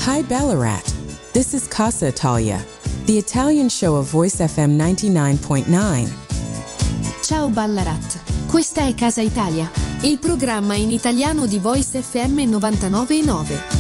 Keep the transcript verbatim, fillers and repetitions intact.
Hi Ballarat. This is Casa Italia, the Italian show of Voice F M ninety-nine point nine. Ciao Ballarat. Questa è Casa Italia, il programma in italiano di Voice F M novantanove virgola nove.